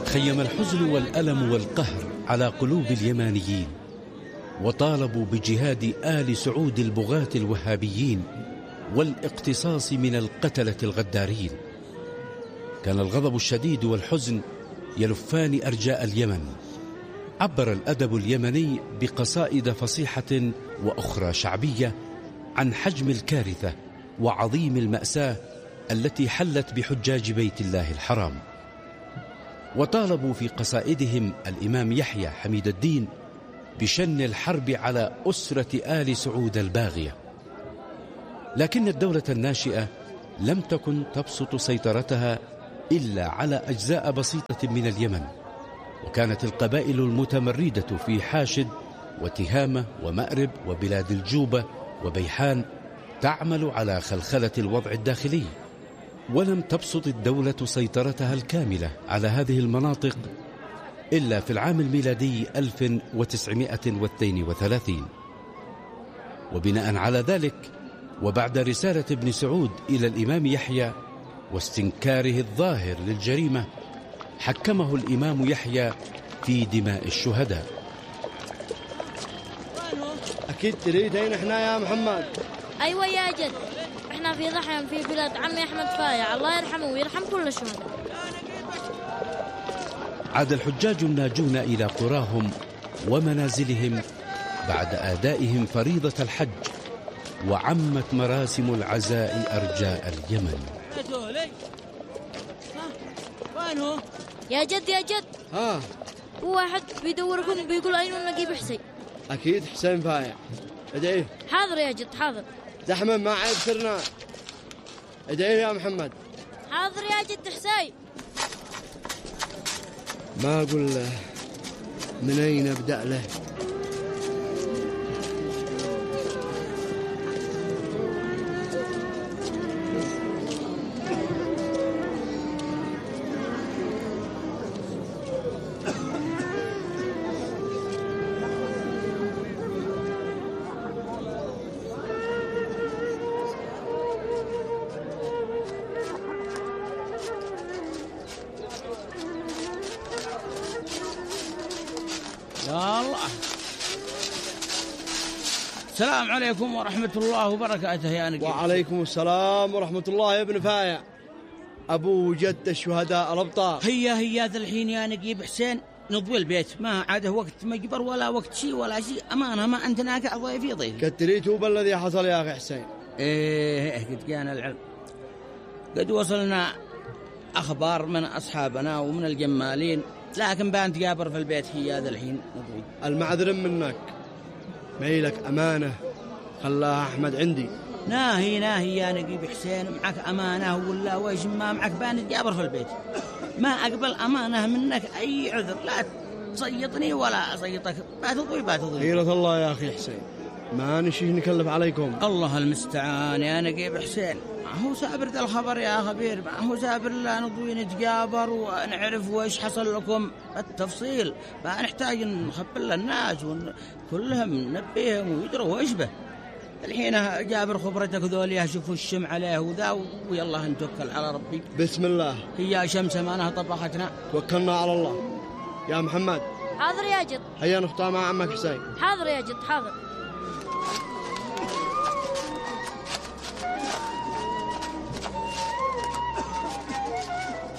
خيم الحزن والألم والقهر على قلوب اليمانيين، وطالبوا بجهاد آل سعود البغاة الوهابيين والاقتصاص من القتلة الغدارين. كان الغضب الشديد والحزن يلفان أرجاء اليمن. عبر الأدب اليمني بقصائد فصيحة وأخرى شعبية عن حجم الكارثة وعظيم المأساة التي حلت بحجاج بيت الله الحرام، وطالبوا في قصائدهم الإمام يحيى حميد الدين بشن الحرب على أسرة آل سعود الباغية. لكن الدولة الناشئة لم تكن تبسط سيطرتها إلا على أجزاء بسيطة من اليمن، وكانت القبائل المتمردة في حاشد وتهامة ومأرب وبلاد الجوبة وبيحان تعمل على خلخلة الوضع الداخلي، ولم تبسط الدولة سيطرتها الكاملة على هذه المناطق إلا في العام الميلادي 1932. وبناء على ذلك، وبعد رسالة ابن سعود إلى الإمام يحيى واستنكاره الظاهر للجريمة، حكمه الإمام يحيى في دماء الشهداء. أكيد تريدين إحنا يا محمد؟ أيوة يا جد، إحنا في ضحية في بلاد عمي أحمد فايع، الله يرحمه ويرحم كل الشهداء. عاد الحجاج الناجون إلى قراهم ومنازلهم بعد أدائهم فريضة الحج، وعمت مراسم العزاء أرجاء اليمن. يا جد يا جد، هو واحد بيدوركم بيقول أين النقيب حسين. أكيد حسين فايع، ادعيه. حاضر يا جد حاضر. زحمة ما عاد سرنا، ادعيه يا محمد. حاضر يا جد حسين. ما أقول له من أين أبدأ له. يا الله، السلام عليكم ورحمة الله وبركاته يا نقيب. وعليكم السلام ورحمة الله يا ابن فايع، أبو جد الشهداء الأبطال. هي ذا الحين يا نقيب حسين نضوي البيت، ما عاده وقت مجبر ولا وقت شيء ولا شيء، أمانة ما عندنا ضيفي ضيف. قد تريد توب الذي حصل يا أخي حسين. إيه قد جانا العلم، قد وصلنا أخبار من أصحابنا ومن الجمالين، لكن بان تجابر في البيت هي هذا الحين نضوي. المعذر منك، ميلك أمانة خلاها أحمد عندي. ناهي يا نقيب حسين، معك أمانة ولا ويش ما معك، بان تجابر في البيت، ما أقبل أمانة منك أي عذر، لا تصيطني ولا أصيطك، ما تضوي. خيرة الله يا أخي حسين، ما نشيه نكلف عليكم. الله المستعان يا نقيب حسين، ما هو سابر ذا الخبر يا خبير، ما هو سابر لا نضوي نتجابر ونعرف وإيش حصل لكم التفصيل، ما نحتاج نخبر للناس كلهم ننبيهم ويدروا وإيش به. الحين جابر خبرتك ذولي يشوفوا الشمع عليه وذا، ويلا نتوكل على ربي. بسم الله. هي شمس مانها طبختنا، توكلنا على الله. يا محمد. حاضر يا جد. هيا نخطأ مع عمك حسين. حاضر يا جد حاضر.